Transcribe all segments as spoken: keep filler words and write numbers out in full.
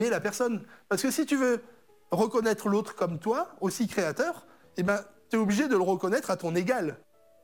aimer la personne. Parce que si tu veux reconnaître l'autre comme toi, aussi créateur, eh ben, tu es obligé de le reconnaître à ton égal.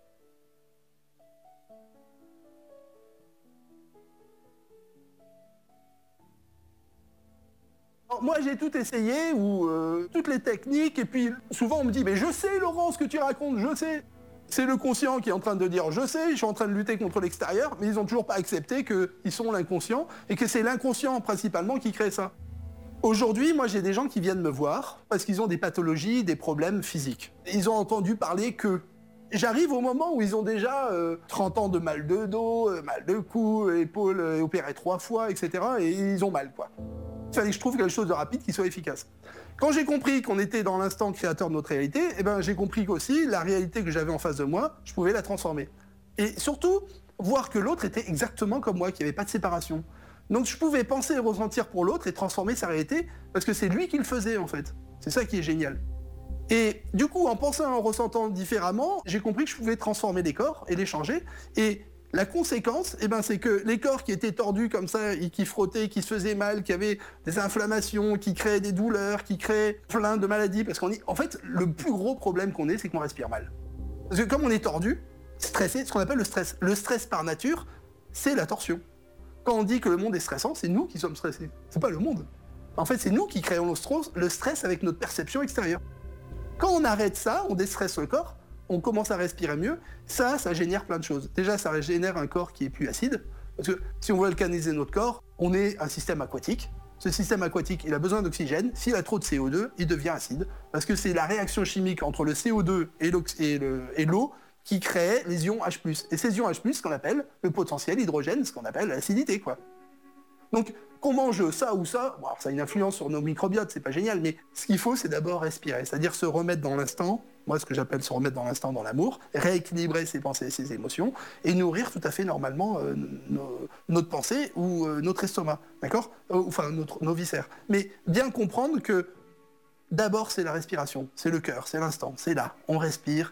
Alors, moi, j'ai tout essayé, ou euh, toutes les techniques, et puis souvent on me dit « mais je sais, Laurent, ce que tu racontes, je sais ». C'est le conscient qui est en train de dire « je sais, je suis en train de lutter contre l'extérieur », mais ils n'ont toujours pas accepté qu'ils sont l'inconscient, et que c'est l'inconscient principalement qui crée ça. Aujourd'hui, moi, j'ai des gens qui viennent me voir parce qu'ils ont des pathologies, des problèmes physiques. Ils ont entendu parler que... J'arrive au moment où ils ont déjà euh, trente ans de mal de dos, euh, mal de cou, épaules euh, opérées trois fois, et cetera. Et ils ont mal, quoi. Il fallait que je trouve quelque chose de rapide qui soit efficace. Quand j'ai compris qu'on était dans l'instant créateur de notre réalité, eh ben, j'ai compris qu'aussi, la réalité que j'avais en face de moi, je pouvais la transformer. Et surtout, voir que l'autre était exactement comme moi, qu'il n'y avait pas de séparation. Donc je pouvais penser et ressentir pour l'autre et transformer sa réalité, parce que c'est lui qui le faisait, en fait. C'est ça qui est génial. Et du coup, en pensant et en ressentant différemment, j'ai compris que je pouvais transformer les corps et les changer. Et la conséquence, eh ben, c'est que les corps qui étaient tordus comme ça, et qui frottaient, qui se faisaient mal, qui avaient des inflammations, qui créaient des douleurs, qui créaient plein de maladies, parce qu'en en fait, le plus gros problème qu'on ait, c'est qu'on respire mal. Parce que comme on est tordu, stressé, ce qu'on appelle le stress. Le stress par nature, c'est la torsion. Quand on dit que le monde est stressant, c'est nous qui sommes stressés. C'est pas le monde. En fait, c'est nous qui créons le stress avec notre perception extérieure. Quand on arrête ça, on déstresse le corps, on commence à respirer mieux, ça, ça génère plein de choses. Déjà, ça génère un corps qui est plus acide, parce que si on veut alcaliniser notre corps, on est un système aquatique. Ce système aquatique, il a besoin d'oxygène. S'il a trop de C O deux, il devient acide, parce que c'est la réaction chimique entre le C O deux et l'eau qui crée les ions H plus. Et ces ions H plus, ce qu'on appelle le potentiel hydrogène, ce qu'on appelle l'acidité, quoi. Donc, qu'on mange ça ou ça, bon, alors ça a une influence sur nos microbiotes, c'est pas génial, mais ce qu'il faut, c'est d'abord respirer, c'est-à-dire se remettre dans l'instant, moi ce que j'appelle se remettre dans l'instant, dans l'amour, rééquilibrer ses pensées et ses émotions, et nourrir tout à fait normalement euh, nos, notre pensée ou euh, notre estomac, d'accord euh, Enfin, notre, nos viscères. Mais bien comprendre que d'abord c'est la respiration, c'est le cœur, c'est l'instant, c'est là, on respire.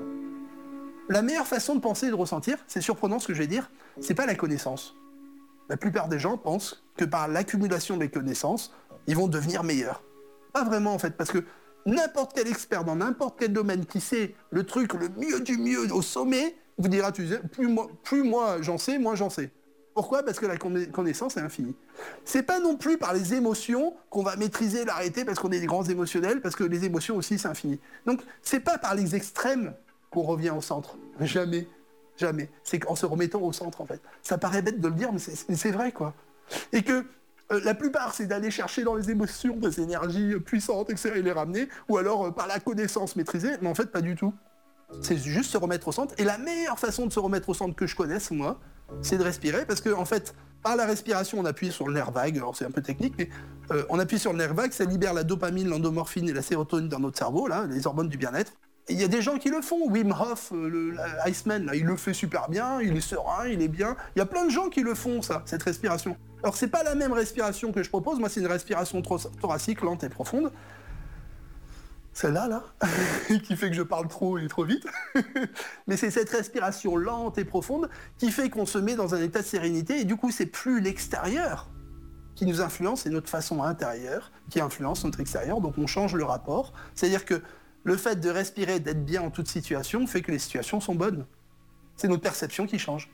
La meilleure façon de penser et de ressentir, c'est surprenant ce que je vais dire, c'est pas la connaissance. La plupart des gens pensent que par l'accumulation des connaissances, ils vont devenir meilleurs. Pas vraiment en fait, parce que n'importe quel expert dans n'importe quel domaine qui sait le truc le mieux du mieux au sommet, vous dira, tu sais, plus moi, plus moi j'en sais, moins j'en sais. Pourquoi ? Parce que la connaissance est infinie. C'est pas non plus par les émotions qu'on va maîtriser l'arrêter parce qu'on est des grands émotionnels, parce que les émotions aussi c'est infini. Donc c'est pas par les extrêmes qu'on revient au centre. Jamais. Jamais. C'est en se remettant au centre, en fait. Ça paraît bête de le dire, mais c'est vrai, quoi. Et que euh, la plupart, c'est d'aller chercher dans les émotions des énergies puissantes, et cetera, et les ramener, ou alors euh, par la connaissance maîtrisée, mais en fait, pas du tout. C'est juste se remettre au centre. Et la meilleure façon de se remettre au centre que je connaisse, moi, c'est de respirer, parce que, en fait, par la respiration, on appuie sur le nerf vague, alors c'est un peu technique, mais euh, on appuie sur le nerf vague, ça libère la dopamine, l'endomorphine et la sérotonine dans notre cerveau, là, les hormones du bien-être. Il y a des gens qui le font. Wim Hof, le Iceman, là, il le fait super bien, il est serein, il est bien. Il y a plein de gens qui le font, ça, cette respiration. Alors, c'est pas la même respiration que je propose. Moi, c'est une respiration thoracique, lente et profonde. Celle-là, là, qui fait que je parle trop et trop vite. Mais c'est cette respiration lente et profonde qui fait qu'on se met dans un état de sérénité. Et du coup, c'est plus l'extérieur qui nous influence, c'est notre façon intérieure qui influence notre extérieur. Donc, on change le rapport. C'est-à-dire que le fait de respirer, d'être bien en toute situation, fait que les situations sont bonnes. C'est notre perception qui change.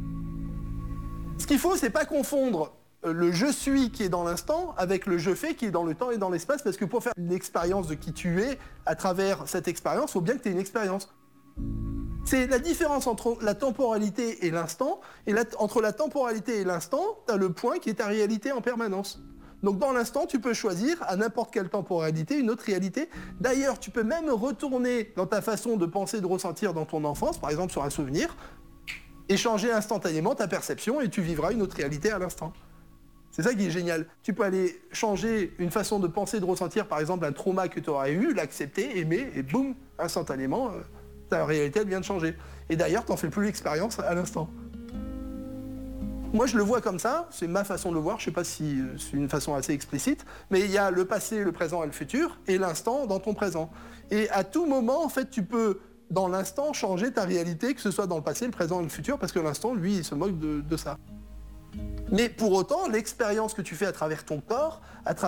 Ce qu'il faut, c'est pas confondre le « je suis » qui est dans l'instant avec le « je fais » qui est dans le temps et dans l'espace, parce que pour faire une expérience de qui tu es, à travers cette expérience, il faut bien que tu aies une expérience. C'est la différence entre la temporalité et l'instant, et la, entre la temporalité et l'instant, tu as le point qui est ta réalité en permanence. Donc dans l'instant, tu peux choisir à n'importe quelle temporalité une autre réalité. D'ailleurs, tu peux même retourner dans ta façon de penser, de ressentir dans ton enfance, par exemple sur un souvenir, et changer instantanément ta perception et tu vivras une autre réalité à l'instant. C'est ça qui est génial. Tu peux aller changer une façon de penser, de ressentir, par exemple un trauma que tu aurais eu, l'accepter, aimer, et boum, instantanément, euh, ta réalité elle vient de changer. Et d'ailleurs, tu n'en fais plus l'expérience à l'instant. Moi, je le vois comme ça, c'est ma façon de le voir, je ne sais pas si c'est une façon assez explicite, mais il y a le passé, le présent et le futur, et l'instant dans ton présent. Et à tout moment, en fait, tu peux, dans l'instant, changer ta réalité, que ce soit dans le passé, le présent et le futur, parce que l'instant, lui, il se moque de, de ça. Mais pour autant, l'expérience que tu fais à travers ton corps, à travers